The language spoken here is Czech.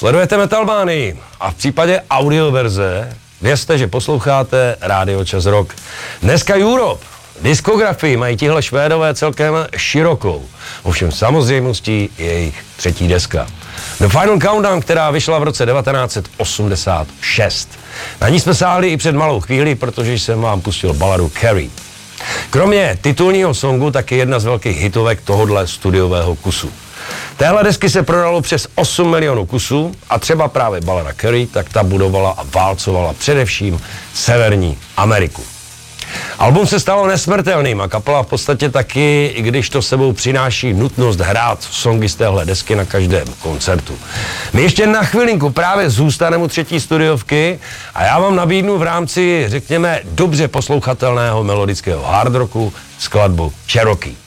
Sledujete Metalmánii a v případě audioverze vězte, že posloucháte Rádio Čas Rock. Dneska Europe. Diskografii mají tihle Švédové celkem širokou. Ovšem samozřejmostí je jejich třetí deska. The Final Countdown, která vyšla v roce 1986. Na ní jsme sáhli i před malou chvíli, protože jsem vám pustil baladu Carrie. Kromě titulního songu taky jedna z velkých hitovek tohodle studiového kusu. Téhle desky se prodalo přes 8 milionů kusů a třeba právě balada Carrie, tak ta budovala a válcovala především Severní Ameriku. Album se stalo nesmrtelným a kapela v podstatě taky, i když to sebou přináší nutnost hrát songy z téhle desky na každém koncertu. My ještě na chvilinku právě zůstaneme u třetí studiovky a já vám nabídnu v rámci, řekněme, dobře poslouchatelného melodického hard rocku skladbu Cherokee.